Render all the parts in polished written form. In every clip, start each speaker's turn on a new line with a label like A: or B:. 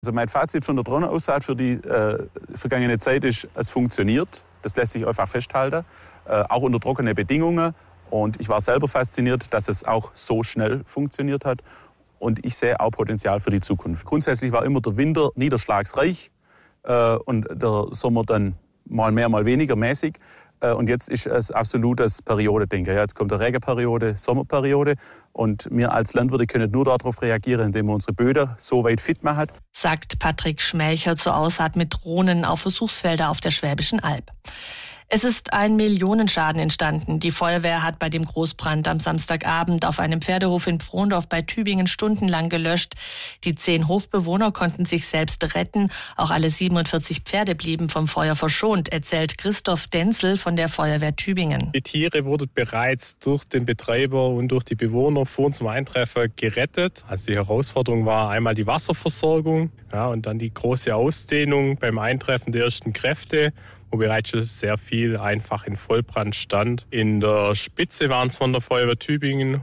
A: Also mein Fazit von der Drohnenaussaat für die vergangene Zeit ist, es funktioniert. Das lässt sich einfach festhalten, auch unter trockenen Bedingungen. Und ich war selber fasziniert, dass es auch so schnell funktioniert hat. Und ich sehe auch Potenzial für die Zukunft. Grundsätzlich war immer der Winter niederschlagsreich und der Sommer dann mal mehr, mal weniger mäßig. Und jetzt ist es absolutes Periodendenken. Ja, jetzt kommt eine Regenperiode, Sommerperiode. Und wir als Landwirte können nur darauf reagieren, indem wir unsere Böden so weit fit machen.
B: Sagt Patrick Schmelcher zur Aussaat mit Drohnen auf Versuchsfelder auf der Schwäbischen Alb. Es ist ein Millionenschaden entstanden. Die Feuerwehr hat bei dem Großbrand am Samstagabend auf einem Pferdehof in Pfrondorf bei Tübingen stundenlang gelöscht. Die 10 Hofbewohner konnten sich selbst retten. Auch alle 47 Pferde blieben vom Feuer verschont, erzählt Christoph Denzel von der Feuerwehr Tübingen.
C: Die Tiere wurden bereits durch den Betreiber und durch die Bewohner vor unserem Eintreffen gerettet. Also die Herausforderung war einmal die Wasserversorgung, und dann die große Ausdehnung beim Eintreffen der ersten Kräfte, wo bereits schon sehr viel einfach in Vollbrand stand. In der Spitze waren es von der Feuerwehr Tübingen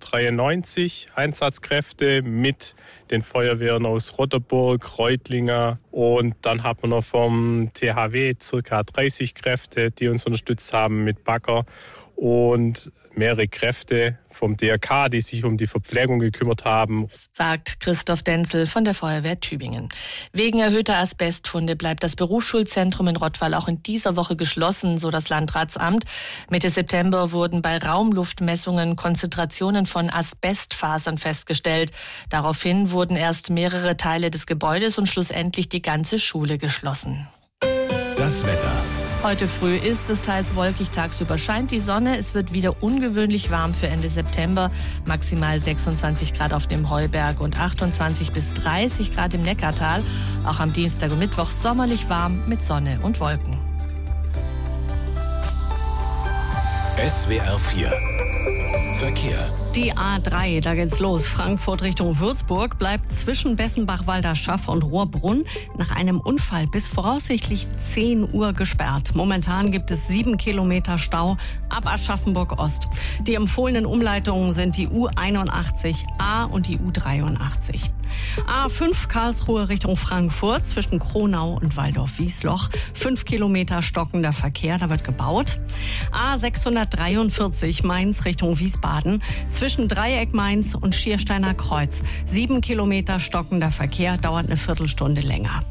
C: 193 Einsatzkräfte mit den Feuerwehren aus Rotterburg, Reutlingen, und dann hat man noch vom THW ca. 30 Kräfte, die uns unterstützt haben mit Bagger, und mehrere Kräfte vom DRK, die sich um die Verpflegung gekümmert haben.
B: Sagt Christoph Denzel von der Feuerwehr Tübingen. Wegen erhöhter Asbestfunde bleibt das Berufsschulzentrum in Rottweil auch in dieser Woche geschlossen, so das Landratsamt. Mitte September wurden bei Raumluftmessungen Konzentrationen von Asbestfasern festgestellt. Daraufhin wurden erst mehrere Teile des Gebäudes und schlussendlich die ganze Schule geschlossen.
D: Das Wetter.
B: Heute früh ist es teils wolkig, tagsüber scheint die Sonne. Es wird wieder ungewöhnlich warm für Ende September. Maximal 26 Grad auf dem Heuberg und 28 bis 30 Grad im Neckartal. Auch am Dienstag und Mittwoch sommerlich warm mit Sonne und Wolken.
D: SWR 4 Verkehr.
E: Die A3, da geht's los. Frankfurt Richtung Würzburg bleibt zwischen Bessenbach-Walderschaff und Rohrbrunn nach einem Unfall bis voraussichtlich 10 Uhr gesperrt. Momentan gibt es 7 Kilometer Stau ab Aschaffenburg Ost. Die empfohlenen Umleitungen sind die U81A und die U83. A5 Karlsruhe Richtung Frankfurt zwischen Kronau und Waldorf-Wiesloch. 5 Kilometer stockender Verkehr, da wird gebaut. A643 Mainz Richtung Wiesbaden zwischen Dreieck Mainz und Schiersteiner Kreuz. 7 Kilometer stockender Verkehr, dauert eine Viertelstunde länger.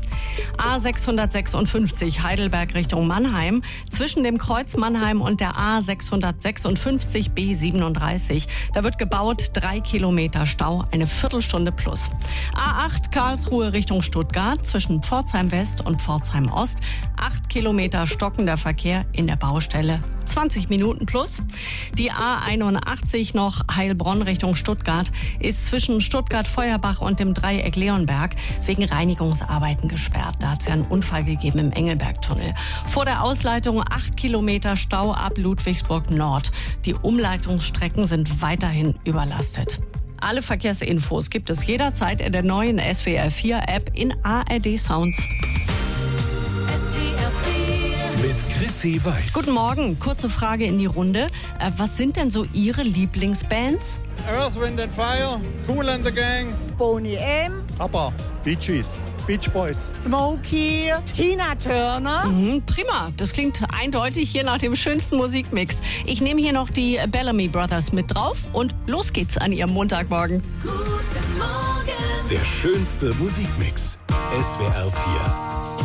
E: A656 Heidelberg Richtung Mannheim zwischen dem Kreuz Mannheim und der A656 B37. Da wird gebaut, 3 Kilometer Stau, eine Viertelstunde plus. A8 Karlsruhe Richtung Stuttgart zwischen Pforzheim West und Pforzheim Ost. 8 Kilometer stockender Verkehr in der Baustelle, 20 Minuten plus. Die A81 noch Heilbronn Richtung Stuttgart ist zwischen Stuttgart-Feuerbach und dem Dreieck Leonberg wegen Reinigungsarbeiten gesperrt. Da hat es ja einen Unfall gegeben im Engelbergtunnel. Vor der Ausleitung 8 Kilometer Stau ab Ludwigsburg Nord. Die Umleitungsstrecken sind weiterhin überlastet. Alle Verkehrsinfos gibt es jederzeit in der neuen SWR 4 App in ARD Sounds.
D: Mit Chrissy Weiß.
E: Guten Morgen, kurze Frage in die Runde. Was sind denn so Ihre Lieblingsbands?
F: Earth, Wind and Fire, Kool and the Gang,
G: Boney M,
F: ABBA, Bee Gees, Beach Boys,
G: Smokey, Tina Turner.
E: Prima, das klingt eindeutig hier nach dem schönsten Musikmix. Ich nehme hier noch die Bellamy Brothers mit drauf und los geht's an Ihrem Montagmorgen.
D: Guten Morgen. Der schönste Musikmix. SWR 4.